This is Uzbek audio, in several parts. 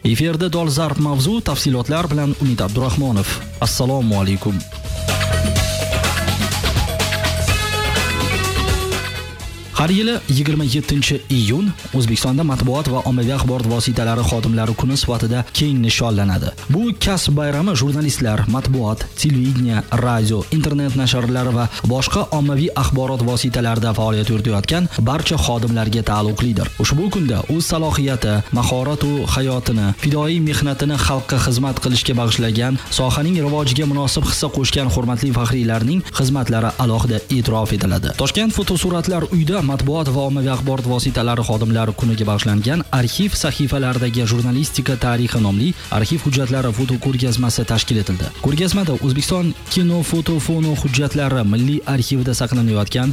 Efirda dolzarb mavzu, tafsilotlar bilan Umid Abdurahmonov. Assalomu alaykum. Har yili 27-iyun O'zbekistonda matbuot va ommaviy axborot vositalari xodimlari kuni sifatida keng nishonlanadi. Bu kasb bayrami jurnalistlar, matbuot, televideniya, radio, internet nashrlari va boshqa ommaviy axborot vositalarida faoliyat yuritayotgan barcha xodimlarga taalluqlidir. Ushbu kunda o'z salohiyati, mahorat va hayotini, fidoyi mehnatini xalqqa xizmat qilishga bag'ishlagan, sohaning rivojiga munosib hissa qo'shgan hurmatli faxriylarning xizmatlari alohida e'tirof etiladi. Toshkent fotosuratlar uyida matbuot va ommaviy axborot vositalari xodimlari kuniga bag'ishlangan arxiv sahifalaridagi jurnalistika tarixi nomli arxiv hujjatlari foto ko'rgazmasi tashkil etildi. Ko'rgazmada O'zbekiston kino foto hujjatlari milliy arxivida saqlanayotgan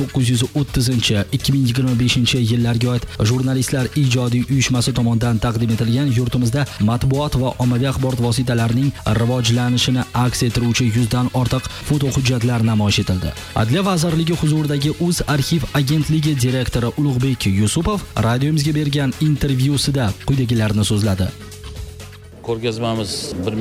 1930-2025-yillarga oid jurnalistlar ijodiy uyushmasi tomonidan taqdim etilgan yurtimizda matbuot va ommaviy axborot vositalarining rivojlanishini aks ettiruvchi 100 dan ortiq foto hujjatlar namoyish etildi. Adliya vazirligi huzuridagi O'z arxiv agentligi direktori Ulug'bek Yusupov radiomizga bergan intervyusida quyidagilarni so'zladi. Ko'rgazmamiz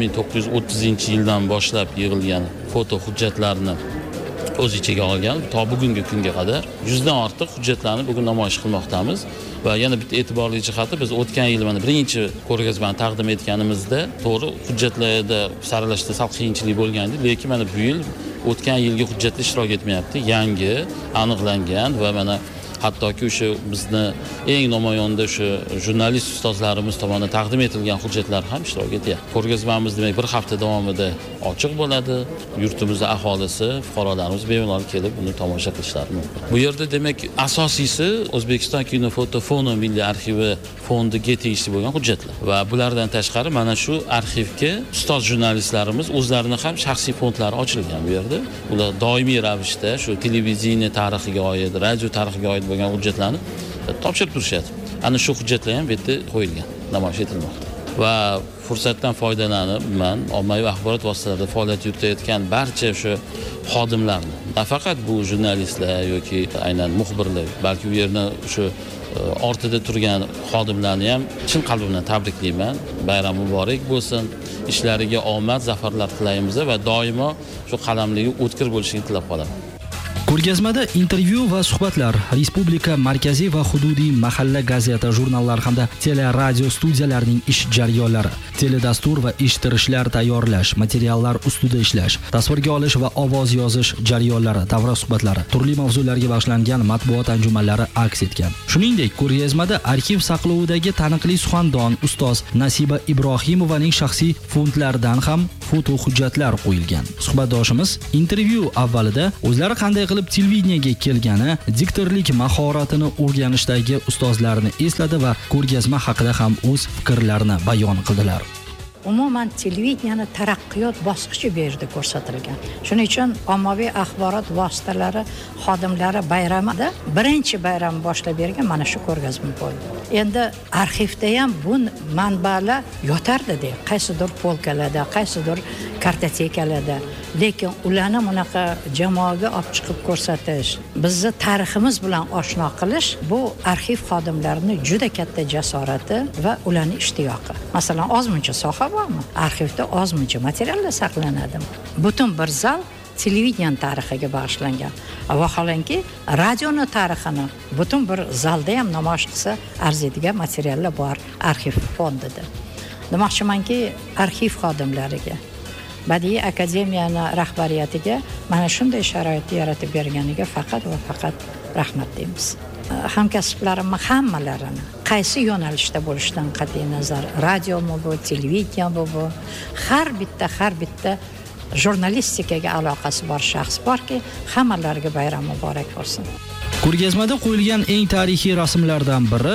1930-yildan boshlab yig'ilgan foto hujjatlarni o'z ichiga olgan, to bugungi kunga qadar 100 dan ortiq hujjatlarni bugun namoyish qilmoqdamiz. Va yana bitta e'tiborli jihati, biz o'tgan yil mana birinchi ko'rgazmani taqdim etganimizda to'g'ri hujjatlarda saralashda sal qiyinchilik bo'lgandi, lekin mana bu yil o'tgan yilgi hujjatda ishtirok etmayapti. Yangi aniqlangan va mana hattoki o'sha bizni eng namoyonda o'sha jurnalist ustozlarimiz tomonidan taqdim etilgan hujjatlar ham ishtirok etyapti. Ko'rgazmamiz demak bir hafta davomida ochiq bo'ladi. Yurtimizda aholisi, fuqarolarimiz bemalol kelib uni tomosha qilishlari mumkin. Bu yerda demak asosiysi O'zbekiston kino foto milliy arxivi fondiga tegishli bo'lgan hujjatlar. Va bulardan tashqari mana shu arxivga ustoz jurnalistlarimiz o'zlarini ham shaxsiy fondlari ochilgan bu yerda. Ular doimiy ravishda shu televideniya tarixiga oid, radio tarixiga oid bo'lgan hujjatlarni topshirib turishadi. Ana shu hujjatlar ham bu yerda qo'yilgan, namoyish etilmoqda. Va fursatdan foydalanib, men ommaviy axborot vositalarida faoliyat yuritayotgan barcha o'sha xodimlarni, nafaqat bu jurnalistlar yoki aynan muxbirlar, balki u yerda o'sha ortida turgan xodimlarni ham chin qalbimdan tabriklayman. Bayram muborak bo'lsin. Ishlariga omad, zafarlar tilaymiz va doimo shu qalamligi o'tkir bo'lishini tilab qolaman. Ko'rgazmada intervyu va suhbatlar, respublika, markaziy va hududiy mahalla gazeta, jurnallar hamda teleradio studiyalarining ish jarayonlari, teledastur va eshittirishlar tayyorlash, materiallar ustida ishlash, tasvirga olish va ovoz yozish jarayonlari, davra suhbatlari, turli mavzularga bag'ishlangan matbuot anjumanlari aks etgan. Shuningdek, ko'rgazmada arxiv saqlovidagi taniqli suxandon ustoz Nasiba Ibrohimovaning shaxsiy fondlaridan ham foto hujjatlar qo'yilgan. Suhbatdoshimiz intervyu avvalida o'zlari qanday qilib televideniyaga kelgani, diktorlik mahoratini o'rganishdagi ustozlarini esladi va ko'rgazma haqida ham o'z fikrlarini bayon qildilar. Umuman televideniyani taraqqiyot bosqichi bu yerda ko'rsatilgan. Shuning uchun ommaviy axborot vositalari xodimlari bayramida birinchi bayram boshlab bergan mana shu ko'rgazma bo'ldi. Endi arxivda ham bu manbalar yotardi, qaysidir polkalarda, qaysidir kartotekalarda, lekin ularni bunaqa jamoaga olib chiqib ko'rsatish, bizni tariximiz bilan oshno qilish bu arxiv xodimlarining juda katta jasorati va ularning ishtiyoqi. Masalan, ozmuncha soha bormi? Arxivda ozmuncha materiallar saqlanadi. Butun bir zal televideniya tarixiga bag'ishlangan. Vaholanki, radioni tarixini butun bir zalda ham namoyish qilsa arziydigan materiallar bor arxiv fondida. Demoqchimanki, arxiv xodimlariga, Badiiy akademiyani rahbariyatiga mana shunday sharoitni yaratib berganiga faqat va faqat rahmat deymiz. Hamkasblarim hammalarini qaysi yo'nalishda bo'lishidan qat'iy nazar, radiomi bu, televideniyami bu, har bitta jurnalistikaga aloqasi bor shaxs borki, hammalariga bayram muborak bo'lsin. Ko'rgazmada qo'yilgan eng tarixiy rasmlardan biri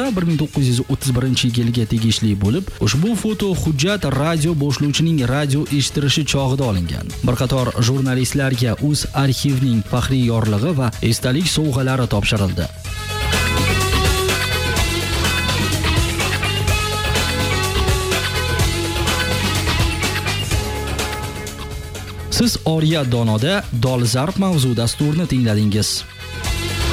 1931-yilga tegishli bo'lib, ushbu foto hujjat radio boshlovchining radio eshittirishi chog'ida olingan. Bir qator jurnalistlarga O'z arxivning faxriy yorlig'i va esdalik sovg'alari topshirildi. Siz Oriya Donoda dolzarb mavzu dasturini tingladingiz.